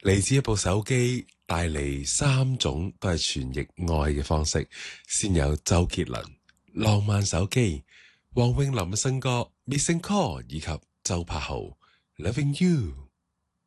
嚟自一部手機帶嚟三種都係傳譯愛嘅方式，先有周杰倫浪漫手機、黃詠琳嘅新歌《Missing Call》以及周柏豪《Loving You》。